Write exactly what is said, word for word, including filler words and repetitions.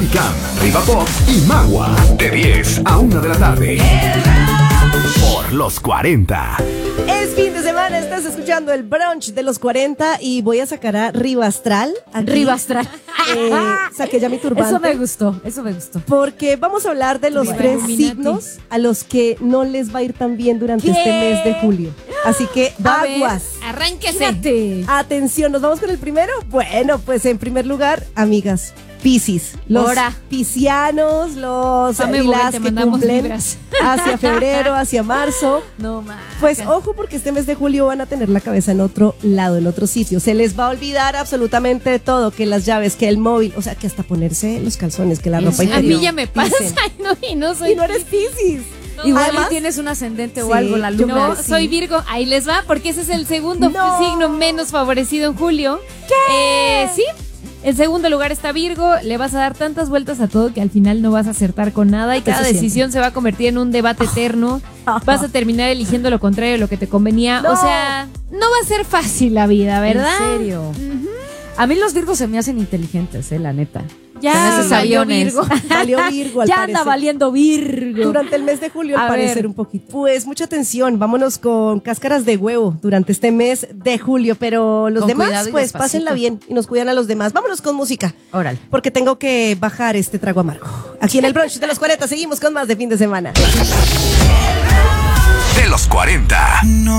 Unicam, Riva Pop y Magua. De diez a una de la tarde. Por los cuarenta. Es fin de semana, estás escuchando el brunch de los cuarenta y voy a sacar a Rivastral. Aquí. Rivastral. Eh, saqué ya mi turbante. Eso me gustó, eso me gustó. Porque vamos a hablar de los Bueno, tres Illuminati. signos a los que no les va a ir tan bien durante ¿Qué? este mes de julio. Así que A ver, aguas. Arránquese. Fíjate. Atención, ¿nos vamos con el primero? Bueno, pues en primer lugar, amigas, Piscis. Los Ahora. piscianos, los Pame y Boguel, las te que mandamos cumplen vibras. hacia febrero, hacia marzo. No más. Pues ojo, porque este mes de julio van a tener la cabeza en otro lado, en otro sitio. Se les va a olvidar absolutamente todo, que las llaves, que el móvil, o sea, que hasta ponerse los calzones, que la ¿En ropa serio? A interior. mí ya me pasa Dicen. y no, y no soy Y no eres Piscis. Igual Además- ahí tienes un ascendente Sí, o algo, la yo luna. No, Sí. soy Virgo. Ahí les va, porque ese es el segundo No. signo menos favorecido en julio. ¿Qué? Eh, sí. En segundo lugar está Virgo. Le vas a dar tantas vueltas a todo que al final no vas a acertar con nada y cada Eso siempre. decisión se va a convertir en un debate eterno. Vas a terminar eligiendo lo contrario de lo que te convenía. No. O sea, no va a ser fácil la vida, ¿verdad? ¿En serio? A mí los virgos se me hacen inteligentes, eh, la neta. Ya, Con esos valió aviones. Virgo. Valió Virgo, al Ya parecer. anda valiendo Virgo. Durante el mes de julio, al A parecer, ver. un poquito. Pues mucha atención, vámonos con cáscaras de huevo durante este mes de julio, pero los Con demás, cuidado y pues despacito. pásenla bien y nos cuidan a los demás. Vámonos con música, Órale. porque tengo que bajar este trago amargo. Aquí en el brunch de los cuarenta seguimos con más de fin de semana. De los cuarenta.